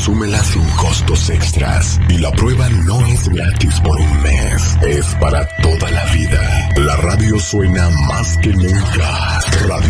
consúmela sin costos extras. Y la prueba no es gratis por un mes, es para toda la vida. La radio suena más que nunca.